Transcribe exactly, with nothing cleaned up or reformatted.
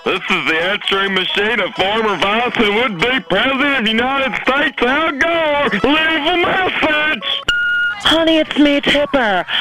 This is the answering machine of former vice and would-be president of the United States, Al Gore. Leave a message. Honey, it's me, Tipper.